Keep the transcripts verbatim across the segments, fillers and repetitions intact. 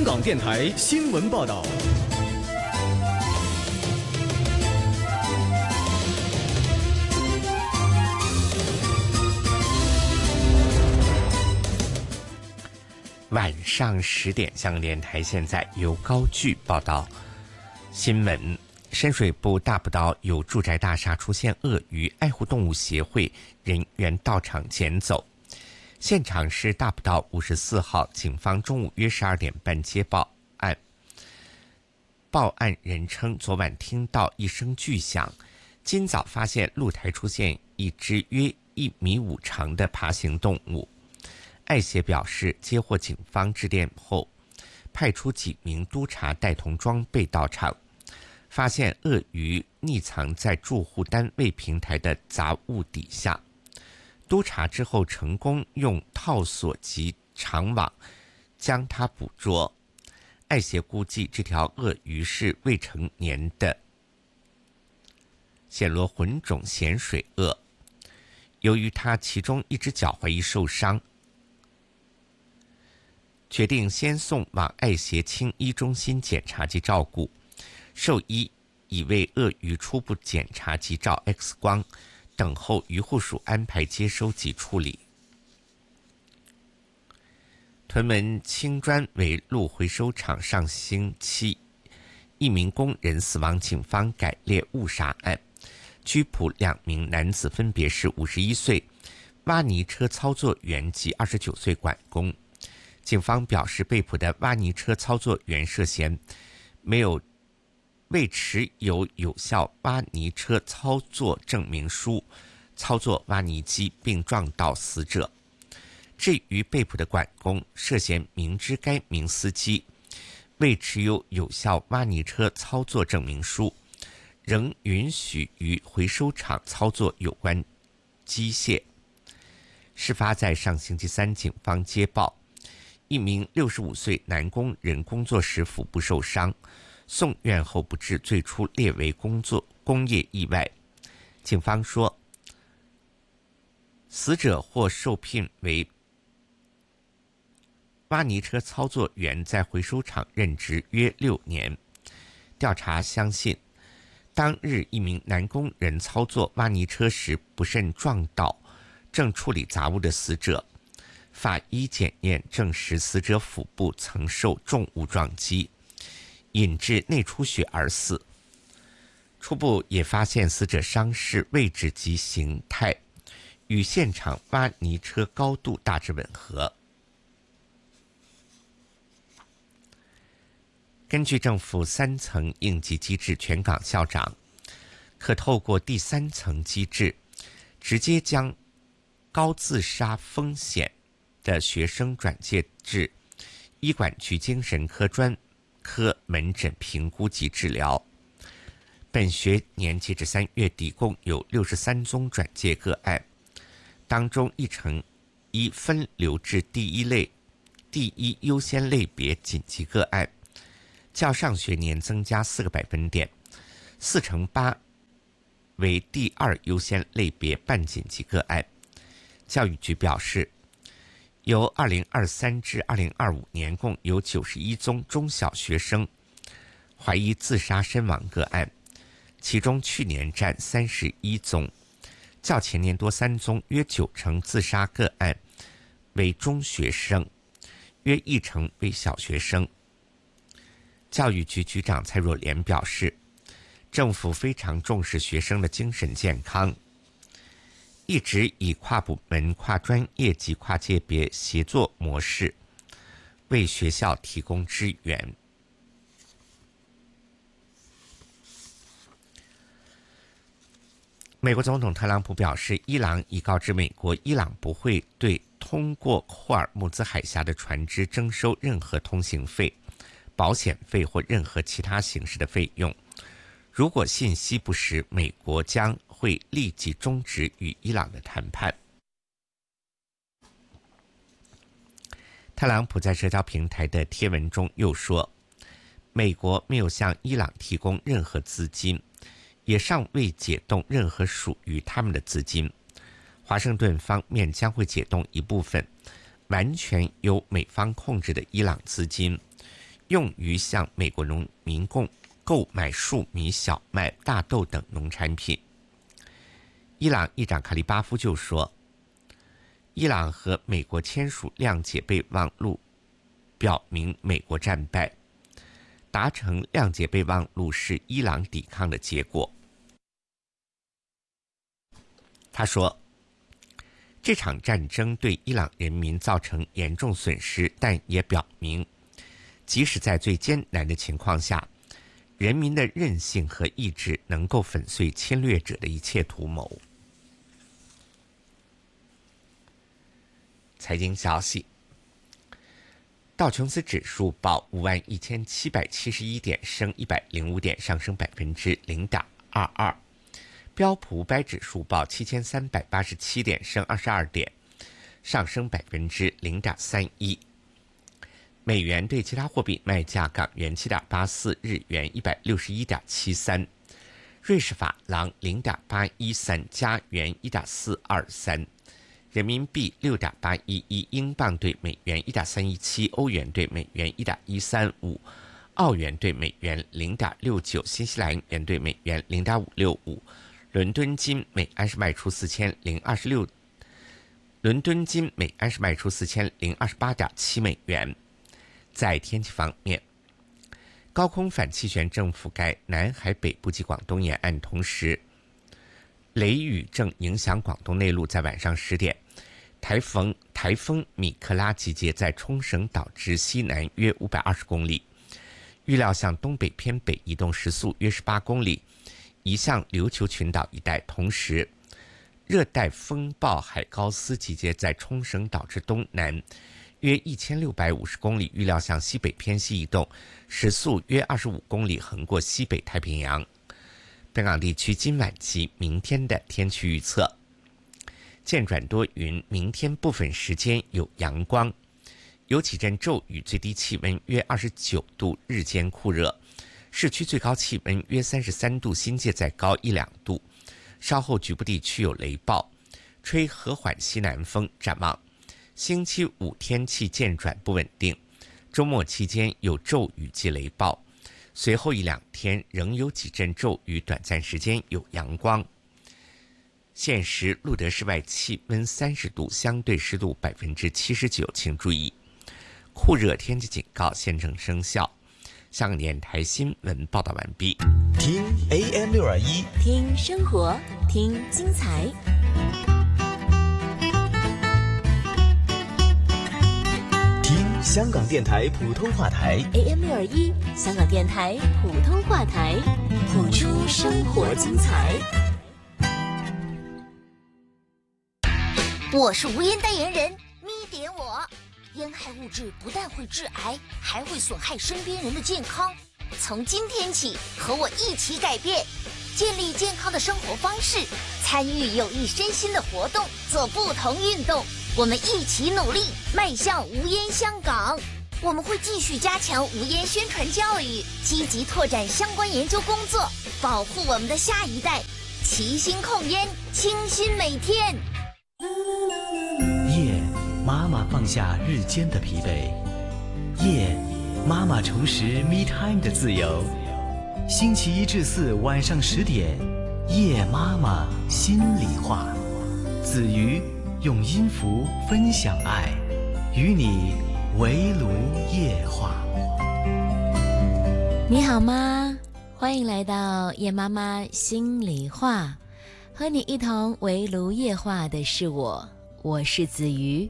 香港电台新闻报道。 晚上十点，香港电台现在由高炬报道新闻。深水埗大埔道有住宅大厦出现鳄鱼，爱护动物协会人员到场捡走。现场是大埔道五十四号，警方中午约十二点半接报案。报案人称，昨晚听到一声巨响，今早发现露台出现一只约一米五长的爬行动物。爱协表示，接获警方致电后，派出几名督察带同装备到场，发现鳄鱼匿藏在住户单位平台的杂物底下。督查之后，成功用套索及长网将它捕捉。爱协估计，这条鳄鱼是未成年的暹罗混种咸水鳄。由于它其中一只脚怀疑受伤，决定先送往爱协青医中心检查及照顾。兽医已为鳄鱼初步检查及照 X 光，等候渔护署安排接收及处理。屯门青砖围路回收厂上星期一名工人死亡，警方改列误杀案，拘捕两名男子，分别是五十一岁挖泥车操作员及二十九岁管工。警方表示，被捕的挖泥车操作员涉嫌没有未持有有效挖泥车操作证明书操作挖泥机，并撞到死者。至于被捕的管工，涉嫌明知该名司机未持有有效挖泥车操作证明书，仍允许于回收厂操作有关机械。事发在上星期三，警方接报，一名六十五岁男工人工作时腹部受伤，送院后不治，最初列为工作工业意外。警方说，死者或受聘为挖泥车操作员，在回收厂任职约六年。调查相信，当日一名男工人操作挖泥车时不慎撞到正处理杂物的死者。法医检验证实，死者腹部曾受重物撞击，引致内出血而死。初步也发现死者伤势位置及形态与现场挖泥车高度大致吻合。根据政府三层应急机制，全港校长可透过第三层机制，直接将高自杀风险的学生转介至医管局精神科专科门诊评估及治疗。本学年截至三月底，共有六十三宗转介个案，当中一成一分流至第一类、第一优先类别紧急个案，较上学年增加四个百分点，四成八为第二优先类别半紧急个案。教育局表示，由二零二三至二零二五年共有九十一宗中小学生怀疑自杀身亡个案，其中去年占三十一宗，较前年多三宗，约九成自杀个案为中学生，约一成为小学生。教育局局长蔡若莲表示，政府非常重视学生的精神健康，一直以跨部门、跨专业及跨界别协作模式为学校提供支援。美国总统特朗普表示，伊朗已告知美国，伊朗不会对通过霍尔木兹海峡的船只征收任何通行费、保险费或任何其他形式的费用。如果信息不实，美国将会立即终止与伊朗的谈判。特朗普在社交平台的贴文中又说，美国没有向伊朗提供任何资金，也尚未解冻任何属于他们的资金。华盛顿方面将会解冻一部分完全由美方控制的伊朗资金， 用于向美国农民供购买粟米、小麦、大豆等农产品。伊朗议长卡利巴夫就说，伊朗和美国签署谅解备忘录，表明美国战败。达成谅解备忘录是伊朗抵抗的结果。他说，这场战争对伊朗人民造成严重损失，但也表明，即使在最艰难的情况下，人民的韧性和意志能够粉碎侵略者的一切图谋。财经消息，道琼斯指数报五万一千七百七十一点，升一百零五点，上升百分之零点二二。标普五百指数报七千三百八十七点，升二十二点，上升百分之零点三一。美元对其他货币卖价：港元七点八四，日元一百六十一点七三，瑞士法郎零点八一三，加元一点四二三。人民币六点八一一，英镑对美元一点三一七，欧元对美元一点一三五，澳元对美元零点六九，新西兰元对美元零点五六五。伦敦金每安士卖出四千零二十六，伦敦金每安士卖出四千零二十八点七美元。在天气方面，高空反气旋正覆盖南海北部及广东沿岸，同时雷雨正影响广东内陆。在晚上十点，台风台风米克拉集结在冲绳岛之西南约五百二十公里，预料向东北偏北移动，时速约十八公里，移向琉球群岛一带。同时，热带风暴海高斯集结在冲绳岛之东南约一千六百五十公里，预料向西北偏西移动，时速约二十五公里，横过西北太平洋。本港地区今晚及明天的天气预测：渐转多云，明天部分时间有阳光，有几阵骤雨，最低气温约二十九度，日间酷热，市区最高气温约三十三度，新界再高一两度。稍后局部地区有雷暴，吹和缓西南风。展望星期五天气渐转不稳定，周末期间有骤雨及雷暴，随后一两天仍有几阵骤雨，短暂时间有阳光。现时路德室外气温三十度，相对湿度百分之七十九，请注意酷热天气警告现正生效。香港电台新闻报道完毕。 听 A M 六二一， 听生活，听精彩。 听香港电台普通话台 A M 六二一，香港电台普通话台，谱出生活精彩。 我是无烟代言人咪点我。烟害物质不但会致癌，还会损害身边人的健康。从今天起，和我一起改变，建立健康的生活方式，参与有益身心的活动，做不同运动。我们一起努力，迈向无烟香港。我们会继续加强无烟宣传教育，积极拓展相关研究工作，保护我们的下一代。齐心控烟，清新每天。 夜，妈妈放下日间的疲惫，夜，妈妈重拾 me time 的自由。星期一至四晚上十点，夜妈妈心里话。子瑜用音符分享爱，与你围炉夜话。 你好吗？欢迎来到夜妈妈心里话，和你一同围炉夜话的是我，我是子瑜。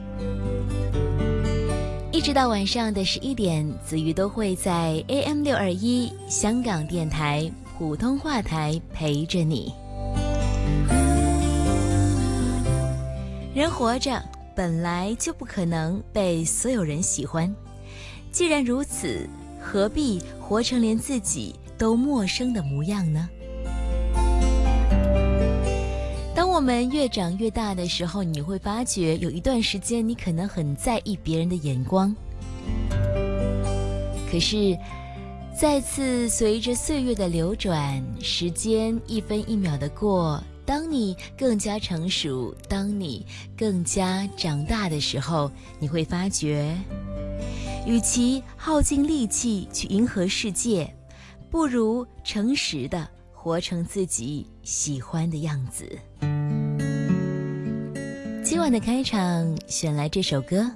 一直到晚上的十一点，子瑜都会在 A M 六二一 香港电台普通话台陪着你。人活着本来就不可能被所有人喜欢，既然如此，何必活成连自己都陌生的模样呢？当我们越长越大的时候，你会发觉有一段时间你可能很在意别人的眼光，可是再次随着岁月的流转，时间一分一秒的过，当你更加成熟，当你更加长大的时候，你会发觉与其耗尽力气去迎合世界，不如诚实的活成自己喜欢的样子。今晚的开场选来这首歌，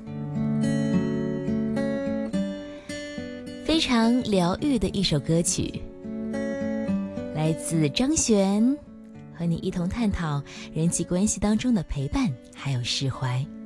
非常疗愈的一首歌曲，来自张悬，和你一同探讨人际关系当中的陪伴还有释怀。